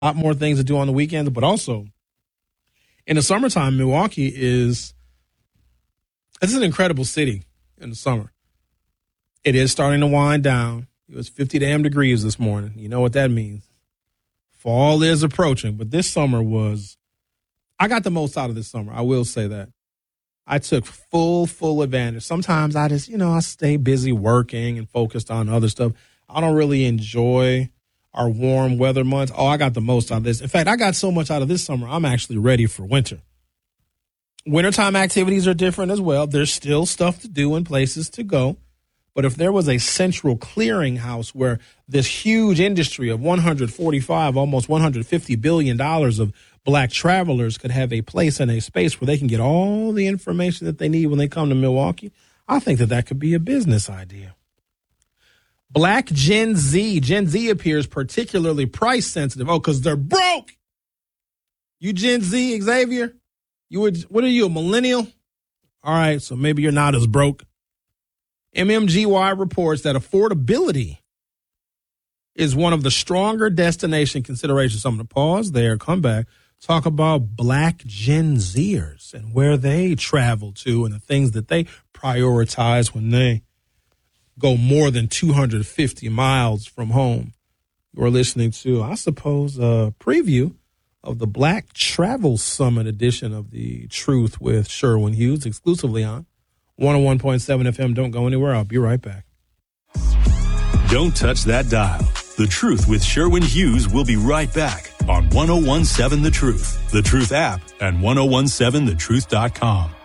a lot more things to do on the weekends, but also in the summertime, Milwaukee it's an incredible city in the summer. It is starting to wind down. It was 50 damn degrees this morning. You know what that means. Fall is approaching, but this summer I got the most out of this summer. I will say that. I took full advantage. Sometimes I just, I stay busy working and focused on other stuff. I don't really enjoy our warm weather months. Oh, I got the most out of this. In fact, I got so much out of this summer, I'm actually ready for winter. Wintertime activities are different as well. There's still stuff to do and places to go. But if there was a central clearinghouse where this huge industry of 145, almost $150 billion of black travelers could have a place and a space where they can get all the information that they need when they come to Milwaukee, I think that could be a business idea. Black Gen Z. Gen Z appears particularly price sensitive. Oh, because they're broke. You Gen Z, Xavier? What are you, a millennial? All right, so maybe you're not as broke. MMGY reports that affordability is one of the stronger destination considerations. So I'm going to pause there, come back, talk about Black Gen Zers and where they travel to and the things that they prioritize when they go more than 250 miles from home. You're listening to, I suppose, a preview of the Black Travel Summit edition of The Truth with Sherwin Hughes, exclusively on 101.7 FM. Don't go anywhere. I'll be right back. Don't touch that dial. The Truth with Sherwin Hughes will be right back on 101.7 The Truth, The Truth app, and 101.7thetruth.com.